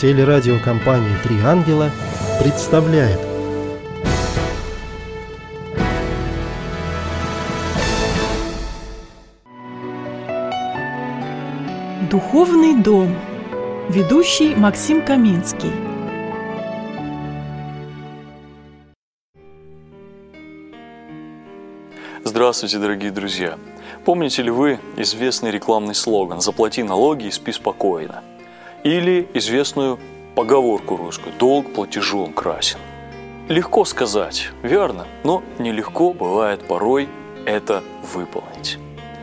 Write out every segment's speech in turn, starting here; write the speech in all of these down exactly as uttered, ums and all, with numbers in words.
Телерадиокомпания «Три ангела» представляет. Духовный дом. Ведущий Максим Каменский. Здравствуйте, дорогие друзья! Помните ли вы известный рекламный слоган «Заплати налоги и спи спокойно»? Или известную поговорку русскую «Долг платежом красен». Легко сказать, верно, но нелегко бывает порой это выполнить.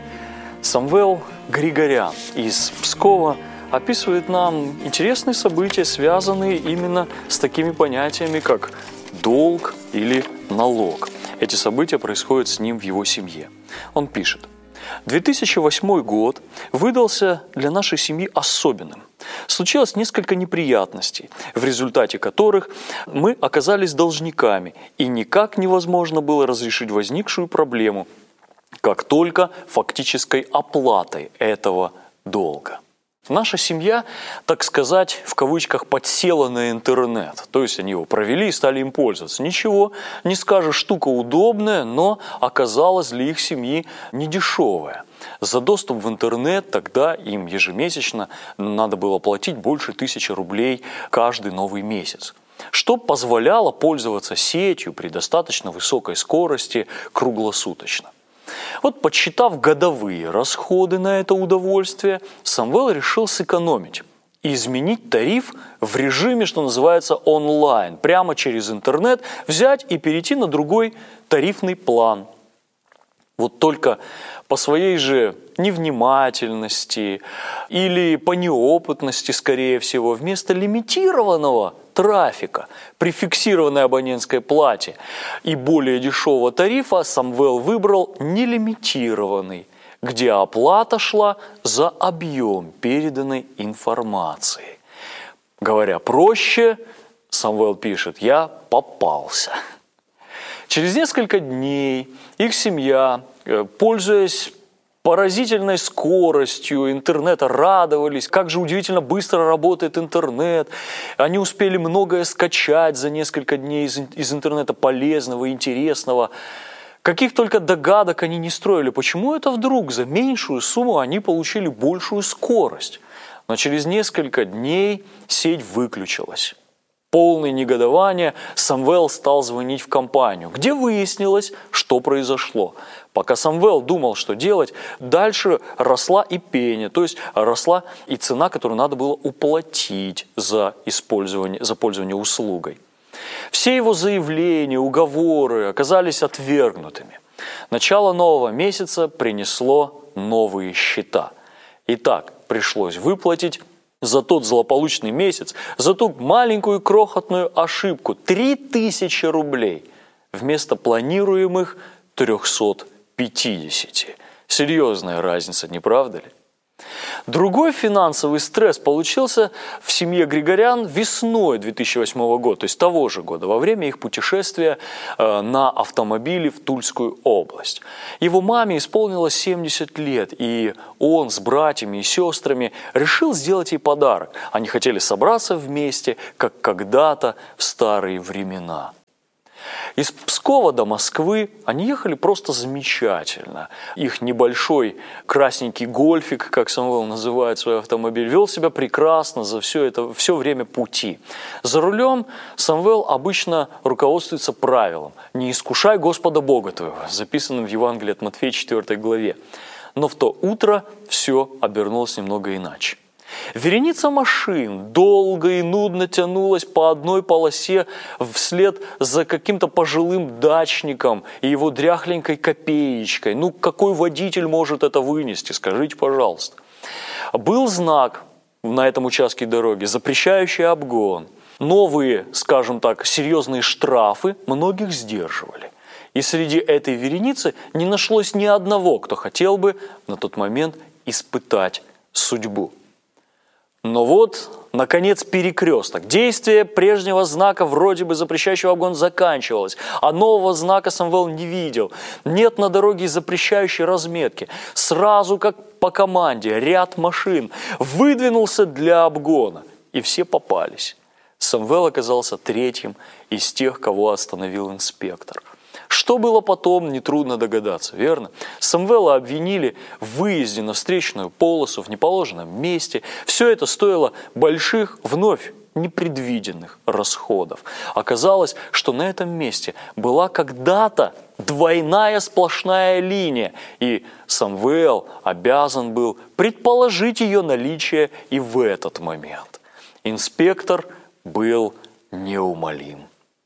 Самвел Григорян из Пскова описывает нам интересные события, связанные именно с такими понятиями, как долг или налог. Эти события происходят с ним в его семье. Он пишет: две тысячи восьмой год выдался для нашей семьи особенным. Случилось несколько неприятностей, в результате которых мы оказались должниками, и никак невозможно было разрешить возникшую проблему, как только фактической оплатой этого долга. Наша семья, так сказать, в кавычках, подсела на интернет. То есть они его провели и стали им пользоваться. Ничего не скажешь, штука удобная, но оказалась для их семьи недешевая. За доступ в интернет тогда им ежемесячно надо было платить больше тысячи рублей каждый новый месяц, что позволяло пользоваться сетью при достаточно высокой скорости круглосуточно. Вот, подсчитав годовые расходы на это удовольствие, Самвел решил сэкономить и изменить тариф в режиме, что называется, онлайн, прямо через интернет взять и перейти на другой тарифный план. Вот только по своей же невнимательности или по неопытности, скорее всего, вместо лимитированного трафика при фиксированной абонентской плате и более дешевого тарифа Самвел выбрал нелимитированный, где оплата шла за объем переданной информации. Говоря проще, Самвел пишет: «Я попался». Через несколько дней их семья, пользуясь поразительной скоростью интернета, радовались, как же удивительно быстро работает интернет. Они успели многое скачать за несколько дней из, из интернета полезного, интересного. Каких только догадок они не строили, почему это вдруг за меньшую сумму они получили большую скорость. Но через несколько дней сеть выключилась. Полный негодования, Самвел стал звонить в компанию, где выяснилось, что произошло. Пока Самвел думал, что делать, дальше росла и пеня, то есть росла и цена, которую надо было уплатить за использование, за пользование услугой. Все его заявления, уговоры оказались отвергнутыми. Начало нового месяца принесло новые счета. Итак, пришлось выплатить за тот злополучный месяц, за ту маленькую крохотную ошибку три тысячи рублей вместо планируемых трехсот пятидесяти. Серьезная разница, не правда ли? Другой финансовый стресс получился в семье Григорян весной две тысячи восьмого года, то есть того же года, во время их путешествия на автомобиле в Тульскую область. Его маме исполнилось семьдесят лет, и он с братьями и сестрами решил сделать ей подарок. Они хотели собраться вместе, как когда-то в старые времена. Из Пскова до Москвы они ехали просто замечательно. Их небольшой красненький гольфик, как Самвел называет свой автомобиль, вел себя прекрасно за все это, все время пути. За рулем Самвел обычно руководствуется правилом «Не искушай Господа Бога твоего», записанным в Евангелии от Матфея четвёртой главе. Но в то утро все обернулось немного иначе. Вереница машин долго и нудно тянулась по одной полосе вслед за каким-то пожилым дачником и его дряхленькой копеечкой. Ну, какой водитель может это вынести, скажите, пожалуйста. Был знак на этом участке дороги, запрещающий обгон. Новые, скажем так, серьезные штрафы многих сдерживали. И среди этой вереницы не нашлось ни одного, кто хотел бы на тот момент испытать судьбу. Но вот, наконец, перекресток. Действие прежнего знака, вроде бы запрещающего обгон, заканчивалось, а нового знака Самвел не видел. Нет на дороге запрещающей разметки. Сразу, как по команде, ряд машин выдвинулся для обгона. и все попались. Самвел оказался третьим из тех, кого остановил инспектор. Что было потом, нетрудно догадаться, верно? Самвела обвинили в выезде на встречную полосу в неположенном месте. Все это стоило больших, вновь непредвиденных расходов. Оказалось, что на этом месте была когда-то двойная сплошная линия, и Самвел обязан был предположить ее наличие и в этот момент. Инспектор был неумолим.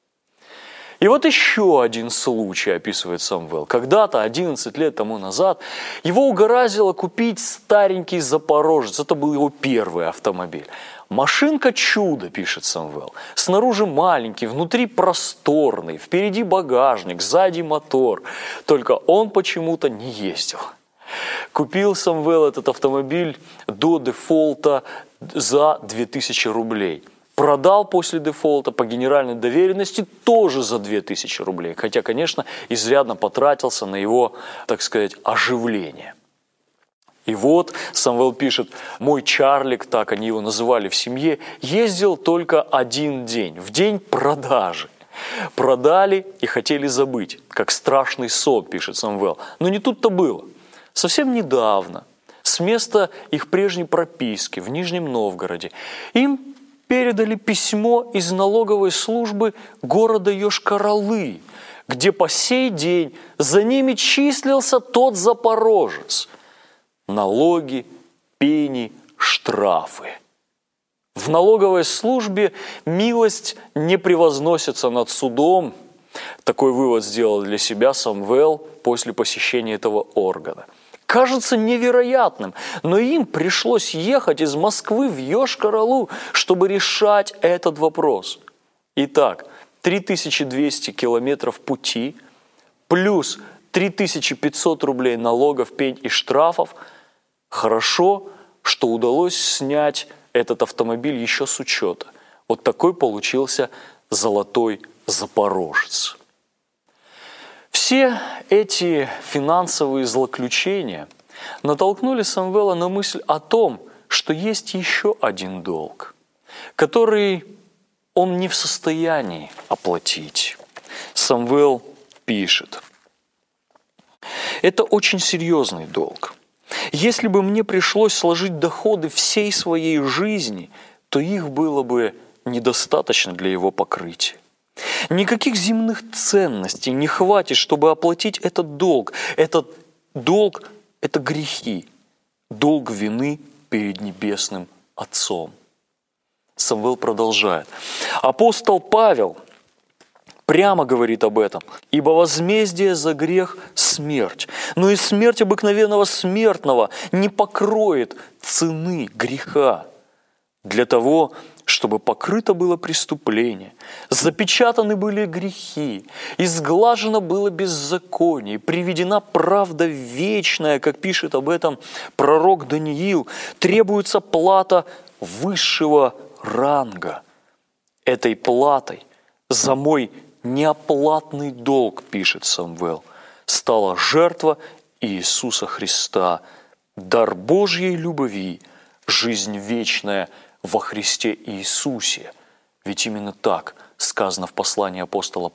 И вот еще один случай описывает Самвел. Когда-то, одиннадцать лет тому назад, его угораздило купить старенький Запорожец. Это был его первый автомобиль. «Машинка чудо», пишет Самвел. Снаружи маленький, внутри просторный, впереди багажник, сзади мотор. Только он почему-то не ездил. Купил Самвел этот автомобиль до дефолта за две тысячи рублей. Продал после дефолта по генеральной доверенности тоже за две тысячи рублей. Хотя, конечно, изрядно потратился на его, так сказать, оживление. И вот Самвел пишет: «Мой Чарлик», так они его называли в семье, ездил только один день, в день продажи. Продали и хотели забыть, как страшный сон, пишет Самвел. Но не тут-то было. Совсем недавно, с места их прежней прописки в Нижнем Новгороде, им передали письмо из налоговой службы города Йошкар-Олы, где по сей день за ними числился тот запорожец. Налоги, пени, штрафы. В налоговой службе милость не превозносится над судом. Такой вывод сделал для себя Самвел после посещения этого органа. Кажется невероятным, но им пришлось ехать из Москвы в Йошкар-Олу, чтобы решать этот вопрос. Итак, три тысячи двести километров пути, плюс три тысячи пятьсот рублей налогов, пень и штрафов. Хорошо, что удалось снять этот автомобиль еще с учета. Вот такой получился золотой запорожец. Все эти финансовые злоключения натолкнули Самвела на мысль о том, что есть еще один долг, который он не в состоянии оплатить. Самвел пишет: «Это очень серьезный долг. Если бы мне пришлось сложить доходы всей своей жизни, то их было бы недостаточно для его покрытия. Никаких земных ценностей не хватит, чтобы оплатить этот долг. Этот долг – это грехи, долг вины перед Небесным Отцом». Самвел продолжает. Апостол Павел прямо говорит об этом. «Ибо возмездие за грех – смерть, но и смерть обыкновенного смертного не покроет цены греха. Для того, чтобы покрыто было преступление, запечатаны были грехи, изглажено было беззаконие, приведена правда вечная, как пишет об этом пророк Даниил, требуется плата высшего ранга. Этой платой за мой неоплатный долг, пишет Самвел, стала жертва Иисуса Христа, дар Божьей любви, жизнь вечная во Христе Иисусе». Ведь именно так сказано в послании апостола